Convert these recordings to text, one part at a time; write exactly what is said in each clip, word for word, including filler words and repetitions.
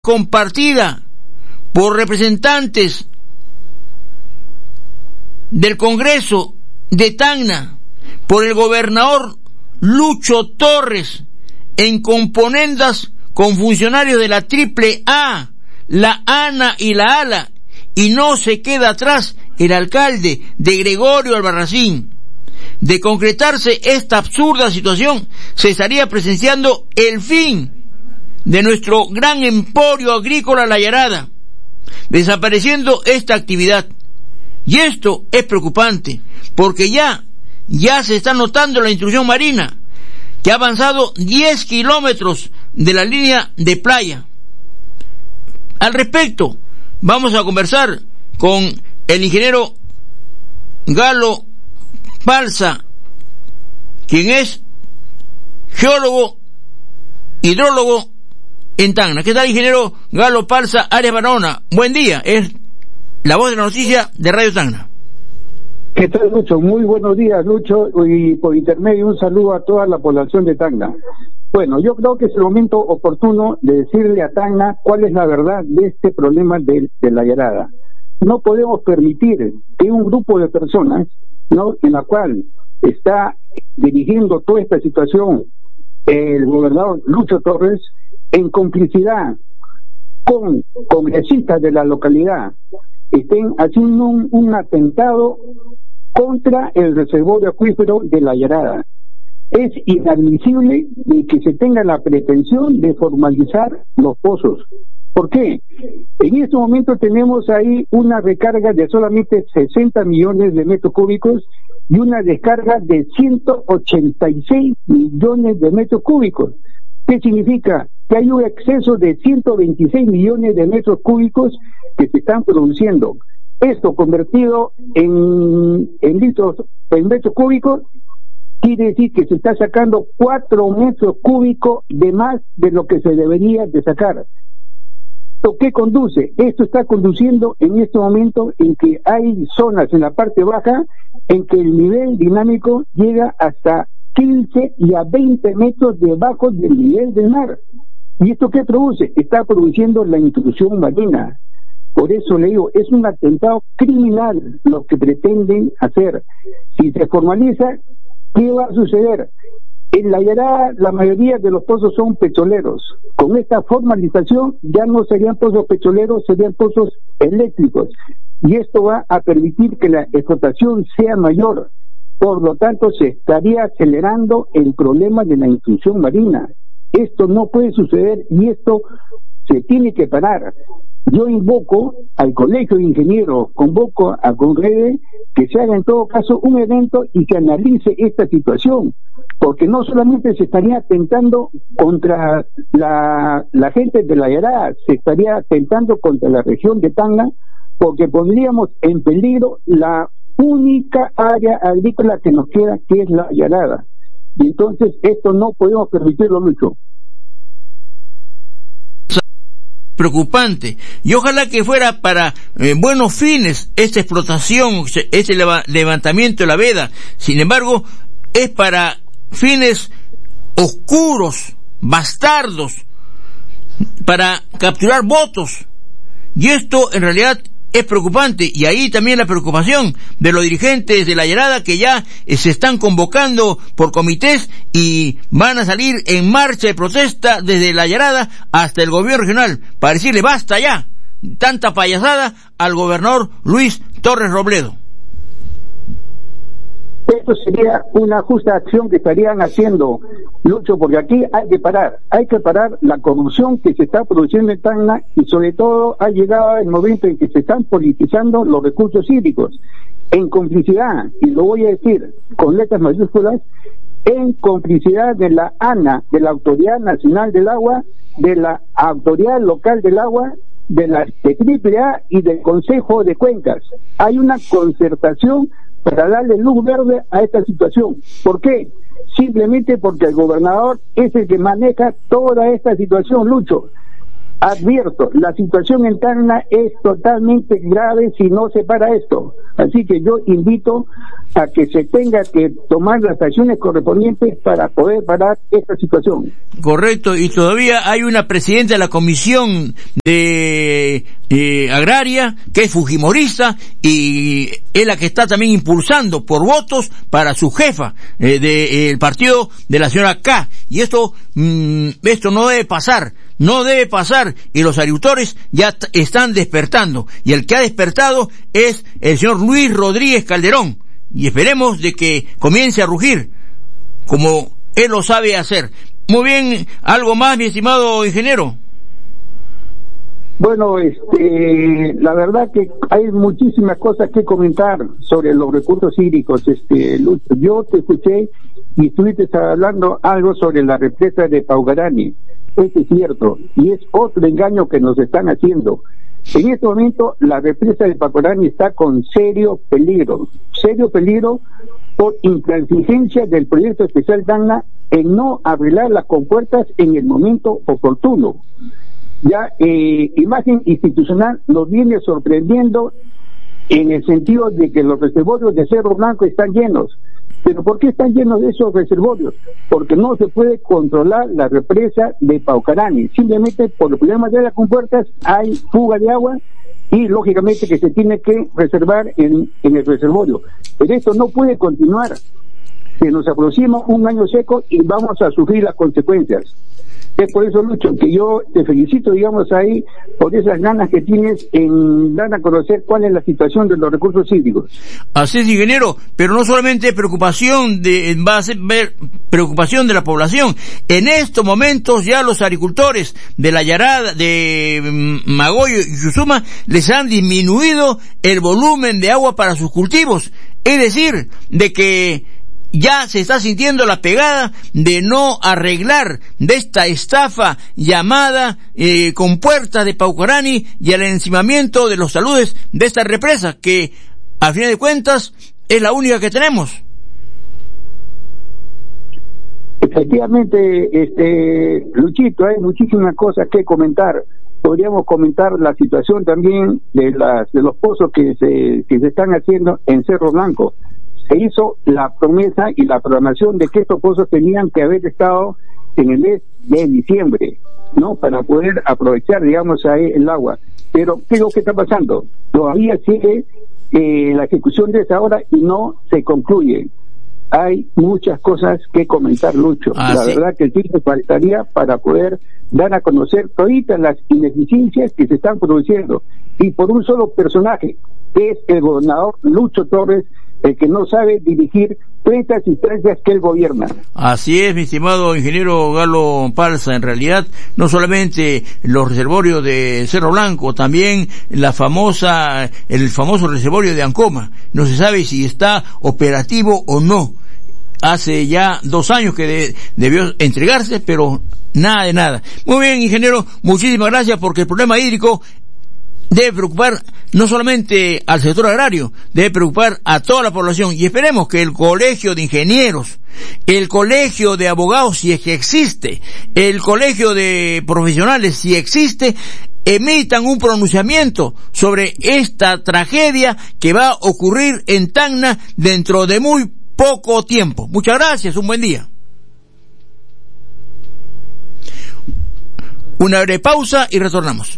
compartida por representantes del Congreso de Tacna, por el gobernador Lucho Torres, en componendas con funcionarios de la Triple A, la ANA y la ALA, y no se queda atrás el alcalde de Gregorio Albarracín. De concretarse esta absurda situación, se estaría presenciando el fin de nuestro gran emporio agrícola La Yarada, desapareciendo esta actividad. Y esto es preocupante, porque ya, ya se está notando la intrusión marina, que ha avanzado diez kilómetros de la línea de playa. Al respecto, vamos a conversar con el ingeniero Galo Palza, quien es geólogo, hidrólogo en Tacna. ¿Qué tal, ingeniero Galo Palza Arias Barahona? Buen día, es la voz de la noticia de Radio Tacna. ¿Qué tal, Lucho? Muy buenos días, Lucho, y por intermedio un saludo a toda la población de Tacna. Bueno, yo creo que es el momento oportuno de decirle a Tacna cuál es la verdad de este problema de, de la Yarada. No podemos permitir que un grupo de personas, ¿no?, en la cual está dirigiendo toda esta situación el gobernador Lucho Torres, en complicidad con congresistas de la localidad, estén haciendo un, un atentado contra el reservorio acuífero de la Yarada. Es inadmisible que se tenga la pretensión de formalizar los pozos. ¿Por qué? En este momento tenemos ahí una recarga de solamente sesenta millones de metros cúbicos y una descarga de ciento ochenta y seis millones de metros cúbicos. ¿Qué significa? Que hay un exceso de ciento veintiséis millones de metros cúbicos que se están produciendo. Esto convertido en, en litros, en metros cúbicos, quiere decir que se está sacando cuatro metros cúbicos de más de lo que se debería de sacar. ¿Esto qué conduce? Esto está conduciendo en este momento en que hay zonas en la parte baja en que el nivel dinámico llega hasta quince y a veinte metros debajo del nivel del mar. ¿Y esto qué produce? Está produciendo la intrusión marina. Por eso le digo, es un atentado criminal lo que pretenden hacer. Si se formaliza, ¿qué va a suceder? En la Yarada la mayoría de los pozos son petroleros. Con esta formalización ya no serían pozos petroleros, serían pozos eléctricos. Y esto va a permitir que la explotación sea mayor. Por lo tanto, se estaría acelerando el problema de la intrusión marina. Esto no puede suceder y esto se tiene que parar. Yo invoco al Colegio de Ingenieros, convoco a Conrede que se haga en todo caso un evento y que analice esta situación, porque no solamente se estaría atentando contra la, la gente de la Yarada, se estaría atentando contra la región de Tacna, porque pondríamos en peligro la única área agrícola que nos queda, que es la Yarada. Y entonces esto no podemos permitirlo mucho. Preocupante, y ojalá que fuera para eh, buenos fines esta explotación, este leva, levantamiento de la veda. Sin embargo, es para fines oscuros, bastardos, para capturar votos, y esto en realidad es preocupante. Y ahí también la preocupación de los dirigentes de la Yarada, que ya eh, se están convocando por comités y van a salir en marcha de protesta desde la Yarada hasta el gobierno regional para decirle basta ya tanta payasada al gobernador Luis Torres Robledo. Esto sería una justa acción que estarían haciendo, Lucho, porque aquí hay que parar, hay que parar la corrupción que se está produciendo en Tacna, y sobre todo ha llegado el momento en que se están politizando los recursos hídricos, en complicidad, y lo voy a decir con letras mayúsculas, en complicidad de la ANA, de la Autoridad Nacional del Agua, de la Autoridad Local del Agua, de la de Triple A y del Consejo de Cuencas. Hay una concertación para darle luz verde a esta situación. ¿Por qué? Simplemente porque el gobernador es el que maneja toda esta situación, Lucho. advierto, la situación en Tacna es totalmente grave si no se para esto. Así que yo invito a que se tenga que tomar las acciones correspondientes para poder parar esta situación. Correcto, y todavía hay una presidenta de la Comisión de eh, Agraria que es fujimorista y es la que está también impulsando por votos para su jefa eh, del de, eh, partido de la señora K. Y esto, mmm, esto no debe pasar. No debe pasar, y los agricultores ya t- están despertando, y el que ha despertado es el señor Luis Rodríguez Calderón, y esperemos de que comience a rugir, como él lo sabe hacer. Muy bien, ¿algo más, mi estimado ingeniero? Bueno, este, la verdad que hay muchísimas cosas que comentar sobre los recursos hídricos, este, Lucho. Yo te escuché y estuviste hablando algo sobre la represa de Paucarani. Eso es cierto, y es otro engaño que nos están haciendo. En este momento, la represa de Paucarani está con serio peligro, serio peligro por intransigencia del proyecto especial Tacna en no arreglar las compuertas en el momento oportuno. Ya, eh, imagen institucional nos viene sorprendiendo en el sentido de que los reservorios de Cerro Blanco están llenos. ¿Pero por qué están llenos de esos reservorios? Porque no se puede controlar la represa de Paucarani. Simplemente por los problemas de las compuertas hay fuga de agua y lógicamente que se tiene que reservar en, en el reservorio. Pero esto no puede continuar. Se nos aproxima un año seco y vamos a sufrir las consecuencias. Es por eso, Lucho, que yo te felicito, digamos, ahí, por esas ganas que tienes en dar a conocer cuál es la situación de los recursos hídricos. Así es, ingeniero, pero no solamente preocupación de, va a ser preocupación de la población. En estos momentos ya los agricultores de la Yarada, de Magoyo y Chusuma, les han disminuido el volumen de agua para sus cultivos. Es decir, de que ya se está sintiendo la pegada de no arreglar de esta estafa llamada eh, compuerta de Paucarani y el encimamiento de los taludes de esta represa, que a fin de cuentas es la única que tenemos. Efectivamente, este Luchito, hay muchísimas cosas que comentar. Podríamos comentar la situación también de las de los pozos que se que se están haciendo en Cerro Blanco. Se hizo la promesa y la programación de que estos pozos tenían que haber estado en el mes de diciembre, ¿no? Para poder aprovechar, digamos, ahí el agua. Pero, ¿qué es lo que está pasando? Todavía sigue eh, la ejecución de esa obra y no se concluye. Hay muchas cosas que comentar, Lucho. Ah, la sí. verdad que el tiempo faltaría para poder dar a conocer todas las ineficiencias que se están produciendo. Y por un solo personaje, que es el gobernador Lucho Torres, el que no sabe dirigir estas instancias que él gobierna. Así es, mi estimado ingeniero Galo Palza. En realidad, no solamente los reservorios de Cerro Blanco, también la famosa, el famoso reservorio de Ancoma. No se sabe si está operativo o no. Hace ya dos años que de, debió entregarse, pero nada de nada. Muy bien, ingeniero, muchísimas gracias, porque el problema hídrico debe preocupar no solamente al sector agrario, debe preocupar a toda la población, y esperemos que el colegio de ingenieros, el colegio de abogados, si es que existe, el colegio de profesionales, si existe, emitan un pronunciamiento sobre esta tragedia que va a ocurrir en Tacna dentro de muy poco tiempo. Muchas gracias, un buen día. Una breve pausa y retornamos.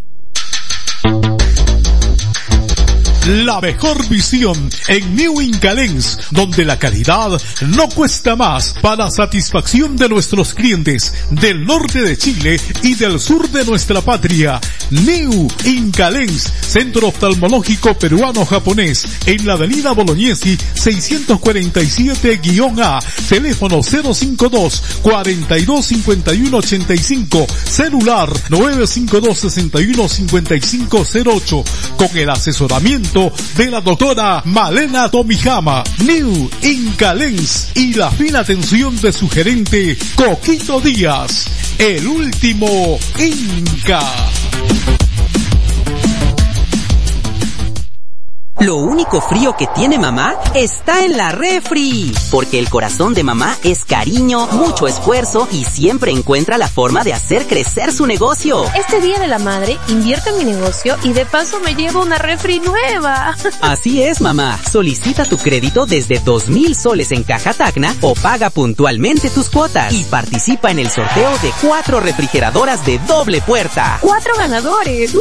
La mejor visión en New Inca Lens, donde la calidad no cuesta más, para satisfacción de nuestros clientes del norte de Chile y del sur de nuestra patria. New Inca Lens, centro oftalmológico peruano-japonés, en la avenida Bolognesi seiscientos cuarenta y siete A, teléfono cero cinco dos, cuarenta y dos, cincuenta y uno ochenta y cinco, celular nueve cinco dos, sesenta y uno, cincuenta y cinco cero ocho, con el asesoramiento de la doctora Malena Tomijama. New Inca Lens y la fina atención de su gerente Coquito Díaz, el último Inca. Lo único frío que tiene mamá está en la refri. Porque el corazón de mamá es cariño, mucho esfuerzo y siempre encuentra la forma de hacer crecer su negocio. Este Día de la Madre, invierto en mi negocio y de paso me llevo una refri nueva. Así es, mamá. Solicita tu crédito desde dos mil soles en Caja Tacna o paga puntualmente tus cuotas y participa en el sorteo de cuatro refrigeradoras de doble puerta. ¡Cuatro ganadores!